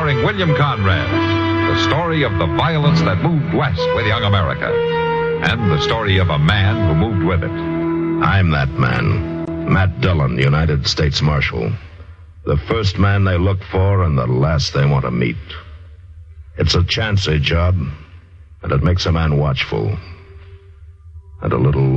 starring William Conrad. The story of the violence that moved west with young America. And the story of a man who moved with it. I'm that man. Matt Dillon, United States Marshal. The first man they look for and the last they want to meet. It's a chancy job, and it makes a man watchful. And a little